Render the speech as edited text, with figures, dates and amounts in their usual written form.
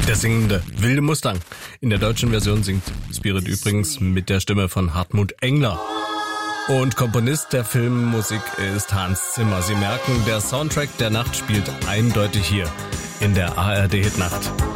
Der singende wilde Mustang. In der deutschen Version singt Spirit übrigens mit der Stimme von Hartmut Engler. Und Komponist der Filmmusik ist Hans Zimmer. Sie merken, der Soundtrack der Nacht spielt eindeutig hier in der ARD Hitnacht.